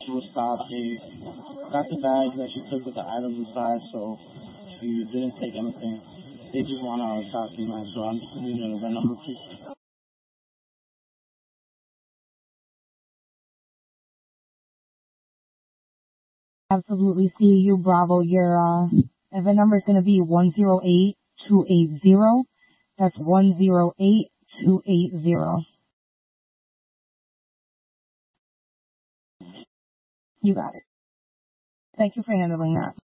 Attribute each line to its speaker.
Speaker 1: was stopped. They got the bag that you took with the items inside, so you didn't take anything. They just want our document, so I'm just using the number, please.
Speaker 2: Absolutely see you, Bravo. Your event number is going to be 108280. That's 108280. You got it. Thank you for handling that.